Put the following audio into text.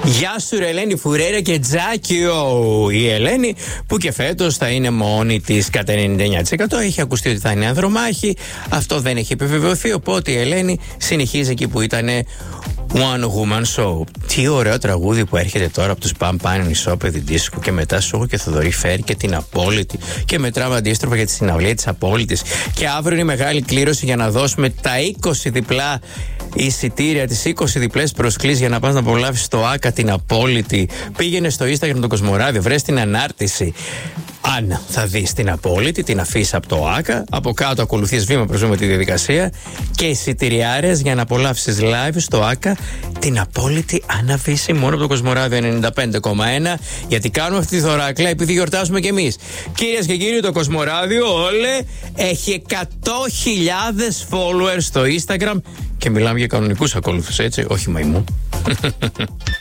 Γεια σου ρε Ελένη Φουρέρα και Τζάκιο. Η Ελένη που και φέτος θα είναι μόνη της κατά 99%. Έχει ακουστεί ότι θα είναι ανδρομάχη. Αυτό δεν έχει επιβεβαιωθεί, οπότε η Ελένη συνεχίζει εκεί που ήταν One Woman Show. Τι ωραίο τραγούδι που έρχεται τώρα από τους Pam Pam Ισόπεδη Δίσκο και μετά σου έχω και Θοδωρή Φέρη και την Απόλυτη και μετράμε αντίστροφα για τη συναυλία της Απόλυτης. Και αύριο είναι η μεγάλη κλήρωση για να δώσουμε τα 20 διπλά εισιτήρια, τις 20 διπλές προσκλήσεις για να πας να απολαύσεις το ΆΚΑ την Απόλυτη. Πήγαινε στο Instagram το Κοσμοράδιο, βρες την ανάρτηση. Αν θα δεις την Απόλυτη, την αφήσεις από το ΆΚΑ, από κάτω ακολουθείς βήμα προς βήμα τη διαδικασία και εισιτηριάρες για να απολαύσεις live στο ΆΚΑ την Απόλυτη αναβίση μόνο από το Κοσμοράδιο 95,1, γιατί κάνουμε αυτή τη δωράκλα επειδή γιορτάζουμε κι εμείς. Κυρίες και κύριοι, το Κοσμοράδιο όλε έχει 100.000 followers στο Instagram και μιλάμε για κανονικούς ακόλουθους, έτσι, όχι μαϊμού.